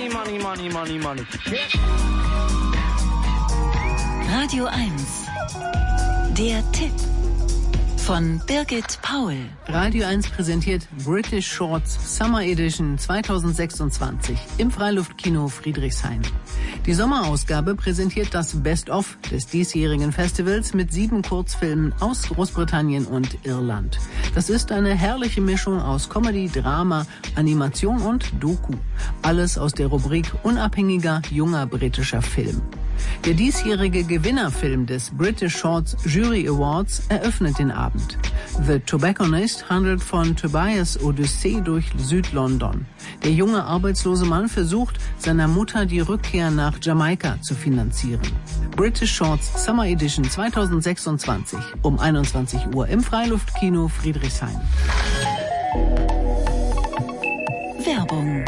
Money, money, money, money, money. Radio 1. Der Tipp von Birgit Paul. Radio 1 präsentiert British Shorts Summer Edition 2026 im Freiluftkino Friedrichshain. Die Sommerausgabe präsentiert das Best-of des diesjährigen Festivals mit 7 Kurzfilmen aus Großbritannien und Irland. Das ist eine herrliche Mischung aus Comedy, Drama, Animation und Doku. Alles aus der Rubrik unabhängiger, junger britischer Film. Der diesjährige Gewinnerfilm des British Shorts Jury Awards eröffnet den Abend. The Tobacconist handelt von Tobias' Odyssee durch Südlondon. Der junge arbeitslose Mann versucht, seiner Mutter die Rückkehr nach Jamaika zu finanzieren. British Shorts Summer Edition 2026 um 21 Uhr im Freiluftkino Friedrichshain. Werbung.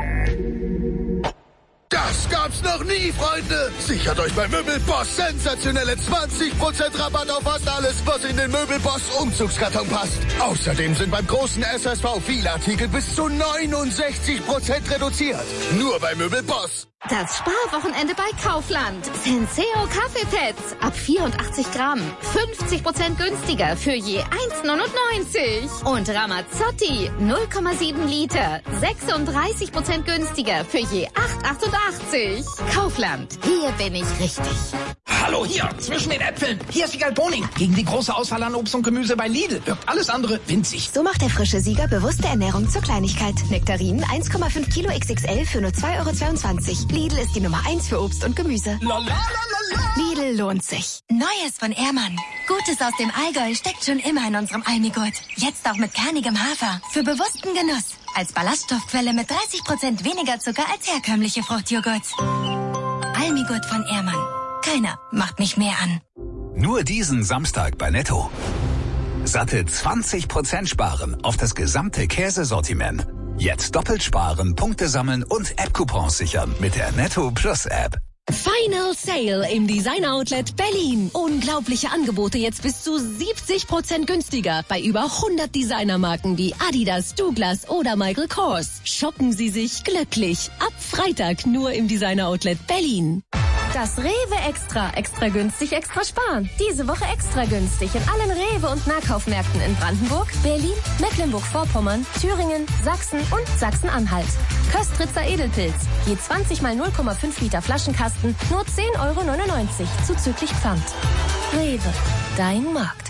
Das gab's noch nie, Freunde! Sichert euch bei Möbelboss sensationelle 20% Rabatt auf fast alles, was in den Möbelboss Umzugskarton passt. Außerdem sind beim großen SSV viele Artikel bis zu 69% reduziert. Nur bei Möbelboss. Das Sparwochenende bei Kaufland. Senseo Kaffeepads ab 84 Gramm. 50% günstiger für je 1,99. Und Ramazzotti 0,7 Liter. 36% günstiger für je 8,88. Kaufland. Hier bin ich richtig. Hallo, hier, zwischen den Äpfeln. Hier ist Wiegald Boning. Gegen die große Auswahl an Obst und Gemüse bei Lidl wirkt alles andere winzig. So macht der frische Sieger bewusste Ernährung zur Kleinigkeit. Nektarinen 1,5 Kilo XXL für nur 2,22 €. Lidl ist die Nummer 1 für Obst und Gemüse. Lidl lohnt sich. Neues von Ehrmann. Gutes aus dem Allgäu steckt schon immer in unserem Almigurt. Jetzt auch mit kernigem Hafer. Für bewussten Genuss. Als Ballaststoffquelle mit 30% weniger Zucker als herkömmliche Fruchtjoghurts. Almigurt von Ehrmann. Keiner macht mich mehr an. Nur diesen Samstag bei Netto. Satte 20% sparen auf das gesamte Käsesortiment. Jetzt doppelt sparen, Punkte sammeln und App-Coupons sichern mit der Netto Plus App. Final Sale im Designer Outlet Berlin. Unglaubliche Angebote jetzt bis zu 70% günstiger bei über 100 Designermarken wie Adidas, Douglas oder Michael Kors. Shoppen Sie sich glücklich. Ab Freitag nur im Designer Outlet Berlin. Das Rewe Extra. Extra günstig, extra sparen. Diese Woche extra günstig in allen Rewe- und Nahkaufmärkten in Brandenburg, Berlin, Mecklenburg-Vorpommern, Thüringen, Sachsen und Sachsen-Anhalt. Köstritzer Edelpilz. Je 20 mal 0,5 Liter Flaschenkasten, nur 10,99 € zuzüglich Pfand. Rewe. Dein Markt.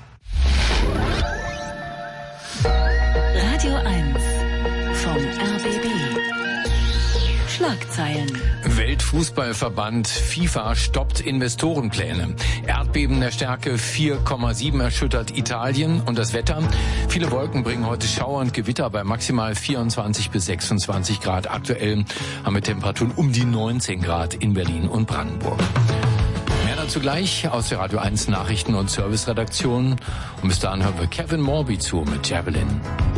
Radio 1 vom RBB. Schlagzeilen. Weltfußballverband FIFA stoppt Investorenpläne. Erdbeben der Stärke 4,7 erschüttert Italien und das Wetter. Viele Wolken bringen heute Schauer und Gewitter bei maximal 24 bis 26 Grad. Aktuell haben wir Temperaturen um die 19 Grad in Berlin und Brandenburg. Mehr dazu gleich aus der Radio 1 Nachrichten- und Serviceredaktion. Und bis dahin hören wir Kevin Morby zu mit Javelin.